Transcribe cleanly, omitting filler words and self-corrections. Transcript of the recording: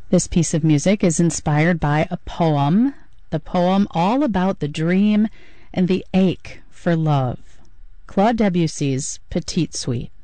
This piece of music is inspired by a poem, the poem all about the dream and the ache for love, Claude Debussy's Petite Suite.